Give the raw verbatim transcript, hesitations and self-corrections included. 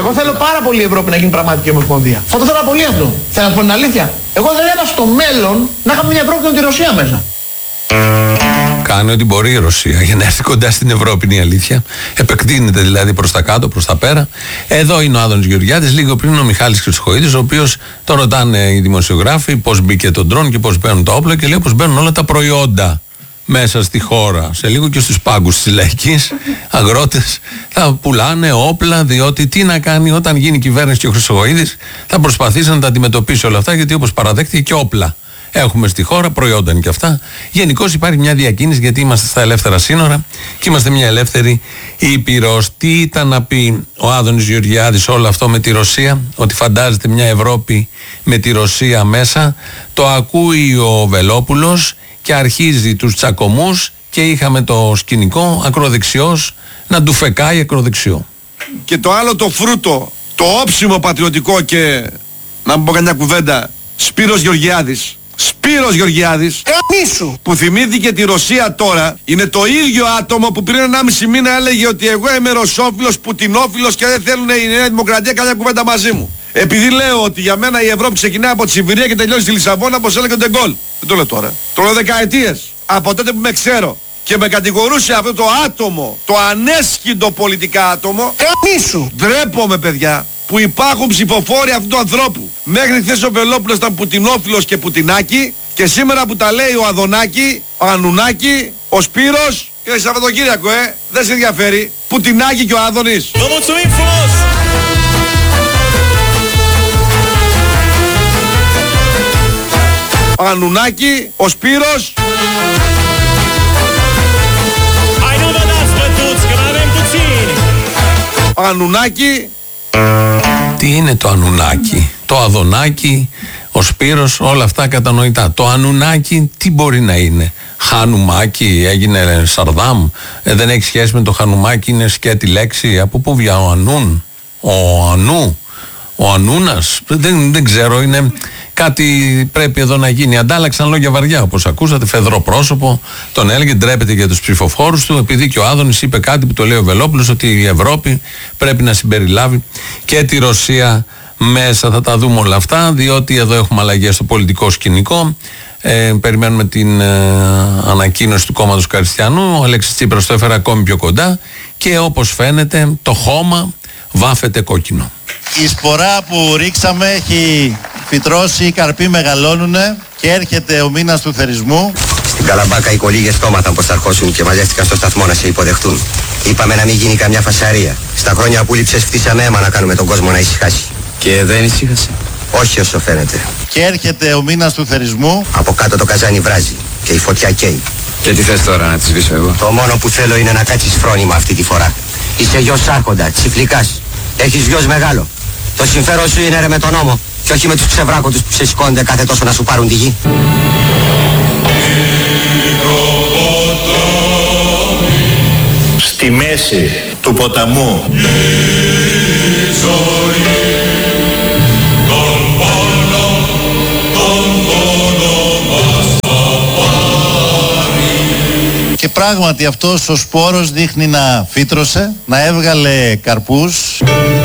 Εγώ θέλω πάρα πολύ η Ευρώπη να γίνει πραγματική ομοσπονδία. Θα το θέλω πολύ αυτό. Θέλω να πω την αλήθεια. Εγώ δεν έλεγα στο μέλλον να είχαμε μια Ευρώπη με τη Ρωσία μέσα. Κάνει ό,τι μπορεί η Ρωσία για να έρθει κοντά στην Ευρώπη, είναι η αλήθεια. Επεκτείνεται δηλαδή προς τα κάτω, προς τα πέρα. Εδώ είναι ο Άδωνης Γεωργιάδης, λίγο πριν ο Μιχάλης Χρυσοχοΐδης, ο οποίος το ρωτάνε οι δημοσιογράφοι πώς μπήκε το ντρόν και πώς μπαίνουν τα όπλα και λέει πώς μπαίνουν όλα τα προϊόντα μέσα στη χώρα. Σε λίγο και στους πάγκους της Λαϊκής αγρότες θα πουλάνε όπλα, διότι τι να κάνει όταν γίνει κυβέρνηση και ο Χρυσοχοΐδης θα προσπαθήσει να τα αντιμετωπίσει όλα αυτά, γιατί όπως παραδέχτηκε και όπλα έχουμε στη χώρα, προϊόντα είναι και αυτά. Γενικώς υπάρχει μια διακίνηση, γιατί είμαστε στα ελεύθερα σύνορα και είμαστε μια ελεύθερη ήπειρος. Τι ήταν να πει ο Άδωνης Γεωργιάδης όλο αυτό με τη Ρωσία, ότι φαντάζεται μια Ευρώπη με τη Ρωσία μέσα? Το ακούει ο Βελόπουλος και αρχίζει τους τσακωμούς και είχαμε το σκηνικό ακροδεξιός να του φεκάει ακροδεξιό. Και το άλλο το φρούτο, το όψιμο πατριωτικό και να μην πω καμιά κουβέντα, Σπύρος Γεωργιάδης. Σπύρος Γεωργιάδης, Εμίσου, που θυμήθηκε τη Ρωσία τώρα, είναι το ίδιο άτομο που πριν ενάμιση μήνα έλεγε ότι εγώ είμαι ρωσόφιλος, πουτινόφιλος και δεν θέλουν η Νέα Δημοκρατία καμιά κουβέντα μαζί μου. Επειδή λέω ότι για μένα η Ευρώπη ξεκινάει από τη Σιβηρία και τελειώνει στη Λισαβόνα, όπως έλεγε ο Ντεγκόλ. Δεν το λέω τώρα. Το λέω δεκαετίες. Από τότε που με ξέρω. Και με κατηγορούσε αυτό το άτομο, το ανέσχυντο πολιτικά άτομο. Εμίσου, Ντρέπομαι, παιδιά, που υπάρχουν ψηφοφόροι αυτού του ανθρώπου. Μέχρι χθες ο Βελόπουλος ήταν πουτινόφιλος και πουτινάκι, και σήμερα που τα λέει ο Αδωνάκη, ο Ανουνάκη, ο Σπύρος και Σαββατοκύριακο, ε, δεν σε ενδιαφέρει. Πουτινάκι και ο Άδωνης. Ο Ανουνάκη, ο Σπύρος. Ο Ανουνάκη. Τι είναι το Ανουνάκη? Το Αδωνάκη, ο Σπύρος, όλα αυτά κατανοητά. Το Ανουνάκη τι μπορεί να είναι? Χανουμάκι, έγινε Σαρδάμ, ε, δεν έχει σχέση με το Χανουμάκι, είναι σκέτη λέξη. Από πού βγαίνει ο Ανούν, ο Ανού, ο Ανούνας, δεν, δεν ξέρω, είναι κάτι πρέπει εδώ να γίνει. Αντάλλαξαν λόγια βαριά, όπως ακούσατε, φεδρό πρόσωπο, τον έλεγε, ντρέπεται για τους ψηφοφόρους του, επειδή και ο Άδωνης είπε κάτι που το λέει ο Βελόπουλος, ότι η Ευρώπη πρέπει να συμπεριλάβει και τη Ρωσία μέσα. Θα τα δούμε όλα αυτά, διότι εδώ έχουμε αλλαγές στο πολιτικό σκηνικό. Ε, περιμένουμε την ε, ανακοίνωση του κόμματος Χριστιανού. Ο Αλέξης Τσίπρας το έφερε ακόμη πιο κοντά και όπως φαίνεται το χώμα βάφεται κόκκινο. Η σπορά που ρίξαμε έχει φυτρώσει, οι καρποί μεγαλώνουνε και έρχεται ο μήνας του θερισμού. Στην Καλαμπάκα οι κολίγες στόματαν πως θα αρχώσουν και μαζεύτηκαν στο σταθμό να σε υποδεχτούν. Είπαμε να μην γίνει καμιά φασαρία. Στα χρόνια που λείψες φτύσαμε αίμα να κάνουμε τον κόσμο να ησυχάσει. Και δεν ησύχασε? Όχι όσο φαίνεται. Και έρχεται ο μήνας του θερισμού. Από κάτω το καζάνι βράζει και η φωτιά καίει. Και τι θες τώρα, να τη σβήσω εγώ? Το μόνο που θέλω είναι να κάτσεις φρόνημα αυτή τη φορά. Είσαι γιος άρχοντα, τσιφλικάς. Έχεις γιος μεγάλο. Το συμφέρον σου είναι ρε με τον νόμο και όχι με τους ξεβράκωτους που σε σηκώνται κάθε τόσο να σου πάρουν τη γη. Στη μέση του ποταμού και πράγματι αυτός ο σπόρος δείχνει να φύτρωσε, να έβγαλε καρπούς.